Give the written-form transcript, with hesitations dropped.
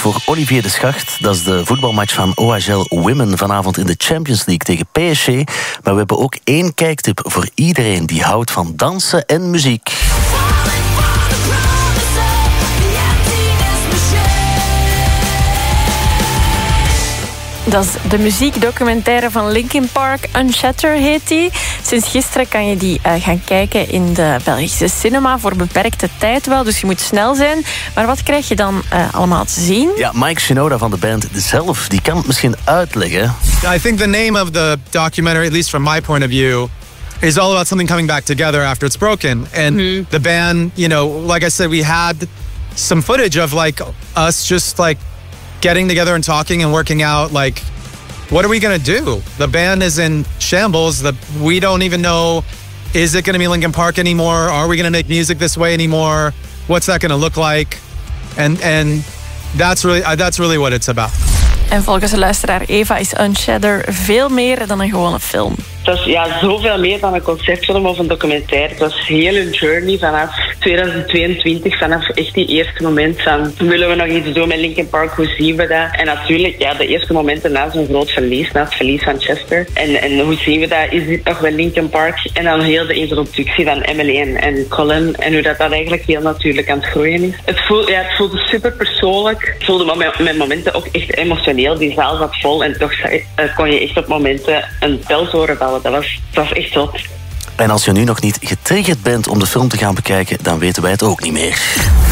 voor Olivier de Schacht. Dat is de voetbalmatch van OHL Women vanavond in de Champions League tegen PSG. Maar we hebben ook 1 kijktip voor iedereen die houdt van dansen en muziek. Dat is de muziekdocumentaire van Linkin Park. Unshatter heet die. Sinds gisteren kan je die gaan kijken in de Belgische cinema voor beperkte tijd wel. Dus je moet snel zijn. Maar wat krijg je dan allemaal te zien? Ja, Mike Shinoda van de band zelf, die kan het misschien uitleggen. I think the name of the documentary, at least from my point of view, is all about something coming back together after it's broken. And the band, you know, like I said, we had some footage of like us just like getting together and talking and working out, like, what are we going to do? The band is in shambles. We don't even know, is it going to be Linkin Park anymore? Are we going to make music this way anymore? What's that going to look like? And that's really what it's about. En volgens de luisteraar Eva is Unshatter veel meer dan een gewone film. Dat is zoveel meer dan een conceptfilm of een documentaire. Het was heel een journey vanaf 2022, vanaf echt die eerste moment van willen we nog iets doen met Linkin Park, hoe zien we dat? En natuurlijk, de eerste momenten na zo'n groot verlies, na het verlies van Chester. En hoe zien we dat? Is dit nog wel Linkin Park? En dan heel de introductie van Emily en Colin en hoe dat eigenlijk heel natuurlijk aan het groeien is. Het voelde super persoonlijk. Het voelde met momenten ook echt emotioneel. Die zaal zat vol en toch kon je echt op momenten een bel horen vallen. Dat was echt zot. En als je nu nog niet getriggerd bent om de film te gaan bekijken, dan weten wij het ook niet meer.